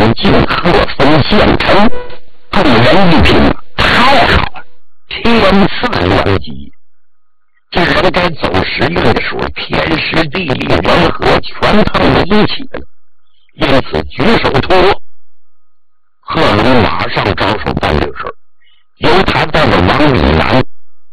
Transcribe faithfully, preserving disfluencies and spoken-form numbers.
有进鹤峰县城，众人一品，太好了，天赐良机。这人该走时令的时候，天时地利人和全碰在一起了，因此举手托。贺龙马上着手办这事，由他带着王炳南